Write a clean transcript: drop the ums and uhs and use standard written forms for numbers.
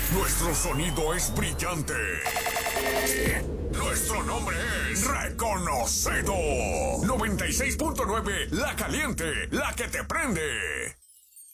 Nuestro sonido es brillante. Nuestro nombre es reconocido. 96.9, La Caliente, la que te prende.